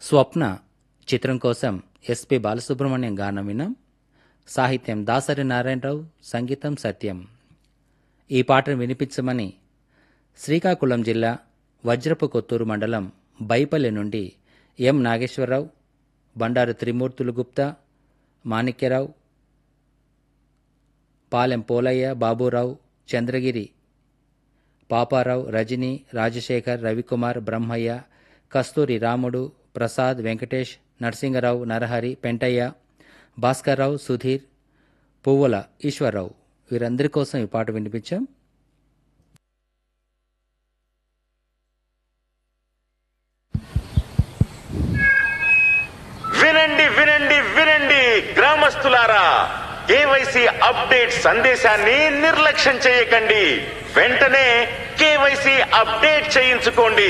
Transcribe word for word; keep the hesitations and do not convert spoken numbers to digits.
స్వప్న చిత్రం కోసం ఎస్పి బాలసుబ్రహ్మణ్యం గానం విన్నాం. సాహిత్యం దాసరి నారాయణరావు, సంగీతం సత్యం. ఈ పాటను వినిపించమని శ్రీకాకుళం జిల్లా వజ్రపు కొత్తూరు మండలం బైపల్లి నుండి ఎం నాగేశ్వరరావు, బండారు త్రిమూర్తులు గుప్తా, మాణిక్యరావు, పాలెం పోలయ్య, బాబురావు, చంద్రగిరి, పాపారావు, రజని, రాజశేఖర్, రవికుమార్, బ్రహ్మయ్య, కస్తూరి రాముడు, ప్రసాద్, వెంకటేష్, నరసింగరావు, నరహరి, పెంటయ్య, భాస్కర్రావు, సుధీర్, పువ్వుల ఈశ్వరరావు వీరందరి కోసం ఈ పాట వినిపించాం. వినండి వినండి వినండి గ్రామస్తులారా, కేవైసీ అప్డేట్ సందేశాన్ని నిర్లక్ష్యం చేయకండి. వెంటనే కేవైసీ అప్డేట్ చేయించుకోండి.